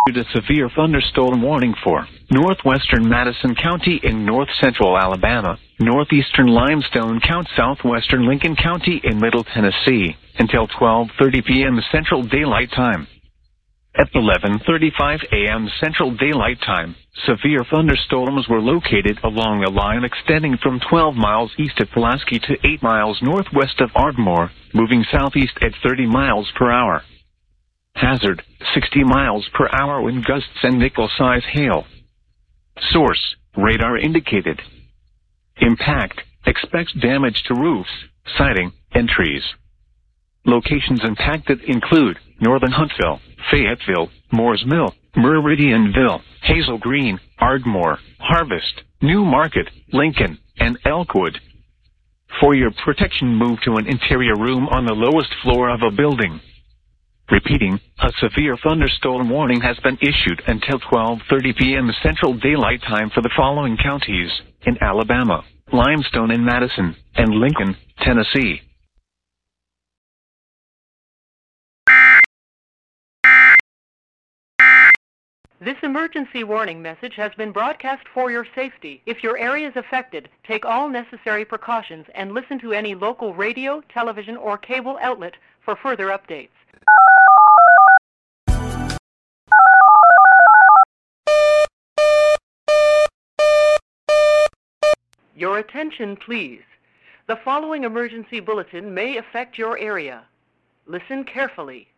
A severe thunderstorm warning for northwestern Madison County in north-central Alabama, northeastern Limestone County, southwestern Lincoln County in Middle Tennessee, until 12:30 p.m. Central Daylight Time. At 11:35 a.m. Central Daylight Time, severe thunderstorms were located along a line extending from 12 miles east of Pulaski to 8 miles northwest of Ardmore, moving southeast at 30 miles per hour. Hazard, 60 miles per hour wind gusts and nickel-size hail. Source, radar indicated. Impact, expects damage to roofs, siding, and trees. Locations impacted include northern Huntsville, Fayetteville, Moores Mill, Meridianville, Hazel Green, Ardmore, Harvest, New Market, Lincoln, and Elkwood. For your protection, move to an interior room on the lowest floor of a building. Repeating, a severe thunderstorm warning has been issued until 12:30 p.m. Central Daylight Time for the following counties in Alabama: Limestone and Madison, and Lincoln, Tennessee. This emergency warning message has been broadcast for your safety. If your area is affected, take all necessary precautions and listen to any local radio, television, or cable outlet for further updates. Your attention, please. The following emergency bulletin may affect your area. Listen carefully.